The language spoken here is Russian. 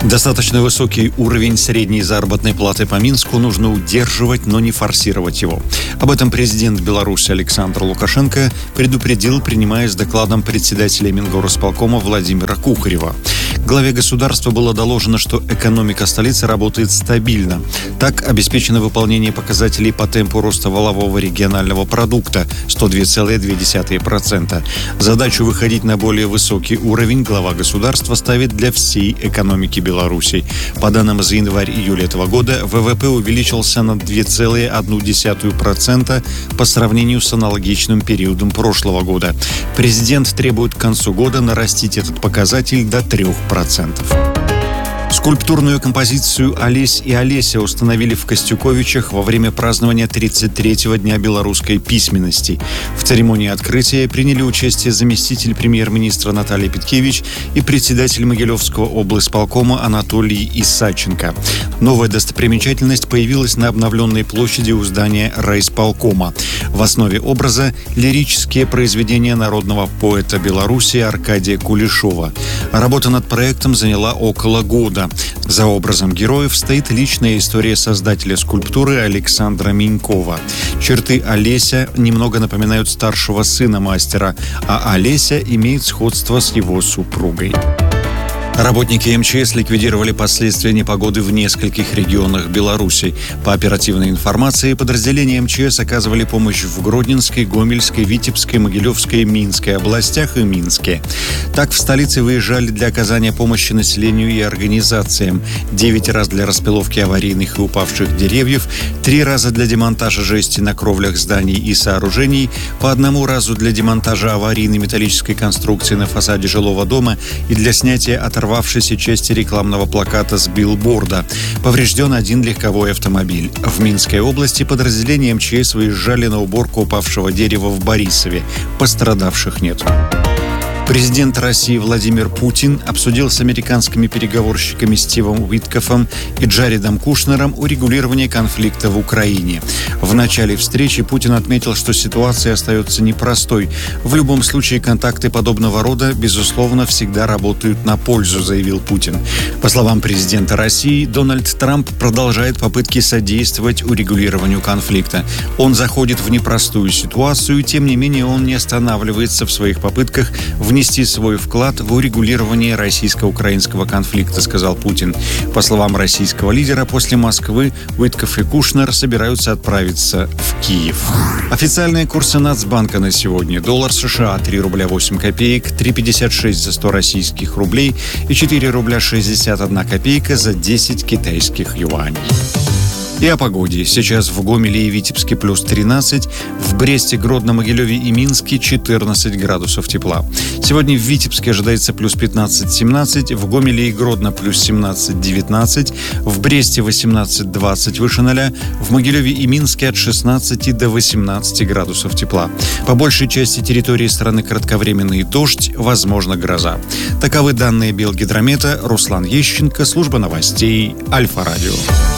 Достаточно высокий уровень средней заработной платы по Минску нужно удерживать, но не форсировать его. Об этом президент Беларуси Александр Лукашенко предупредил, принимая с докладом председателя Мингорисполкома Владимира Кухарева. Главе государства было доложено, что экономика столицы работает стабильно. Так обеспечено выполнение показателей по темпу роста валового регионального продукта 102,2%. Задачу выходить на более высокий уровень глава государства ставит для всей экономики Беларуси. По данным за январь-июль этого года, ВВП увеличился на 2,1% по сравнению с аналогичным периодом прошлого года. Президент требует к концу года нарастить этот показатель до 3%. Скульптурную композицию «Олесь и Олеся» установили в Костюковичах во время празднования 33-го Дня белорусской письменности. В церемонии открытия приняли участие заместитель премьер-министра Наталья Петкевич и председатель Могилевского облисполкома Анатолий Исаченко. Новая достопримечательность появилась на обновленной площади у здания райисполкома. В основе образа – лирические произведения народного поэта Беларуси Аркадия Кулешова. Работа над проектом заняла около года. За образом героев стоит личная история создателя скульптуры Александра Минькова. Черты Олеся немного напоминают старшего сына мастера, а Олеся имеет сходство с его супругой. Работники МЧС ликвидировали последствия непогоды в нескольких регионах Беларуси. По оперативной информации, подразделения МЧС оказывали помощь в Гродненской, Гомельской, Витебской, Могилевской, Минской областях и Минске. Так, в столице выезжали для оказания помощи населению и организациям. 9 раз для распиловки аварийных и упавших деревьев, 3 раза для демонтажа жести на кровлях зданий и сооружений, по 1 разу для демонтажа аварийной металлической конструкции на фасаде жилого дома и для снятия оторвавшейся части рекламного плаката с билборда. Поврежден 1 легковой автомобиль. В Минской области подразделения МЧС выезжали на уборку упавшего дерева в Борисове. Пострадавших нет. Президент России Владимир Путин обсудил с американскими переговорщиками Стивом Уиткофом и Джаредом Кушнером урегулирование конфликта в Украине. В начале встречи Путин отметил, что ситуация остается непростой. В любом случае, контакты подобного рода, безусловно, всегда работают на пользу, заявил Путин. По словам президента России, Дональд Трамп продолжает попытки содействовать урегулированию конфликта. Он заходит в непростую ситуацию, тем не менее он не останавливается в своих попытках внести свой вклад в урегулирование российско-украинского конфликта, сказал Путин. По словам российского лидера, после Москвы Уиткоф и Кушнер собираются отправиться в Киев. Официальные курсы Нацбанка на сегодня. Доллар США 3 рубля 8 копеек, 3,56 за 100 российских рублей и 4 рубля 61 копейка за 10 китайских юаней. И о погоде. Сейчас в Гомеле и Витебске плюс 13, в Бресте, Гродно, Могилеве и Минске 14 градусов тепла. Сегодня в Витебске ожидается плюс 15-17, в Гомеле и Гродно плюс 17-19, в Бресте 18-20 выше 0, в Могилеве и Минске от 16 до 18 градусов тепла. По большей части территории страны кратковременный дождь, возможно гроза. Таковы данные Белгидромета. Руслан Ещенко, служба новостей Альфа-Радио.